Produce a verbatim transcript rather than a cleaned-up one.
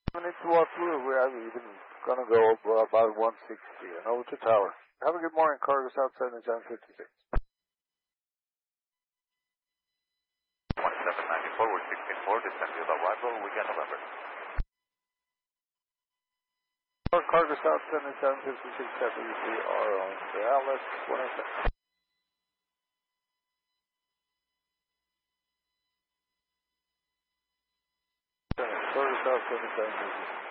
Minutes to Waterloo, we are even going to go about one sixty and over to Tower. Have a good morning, cargo South seven seven fifty-six. one seven nine four, we're sixteen four, descend to the arrival, weekend November. Cargo South seven seven fifty-six, we are on the Alice one oh seven. Cargo South seven seven fifty-six.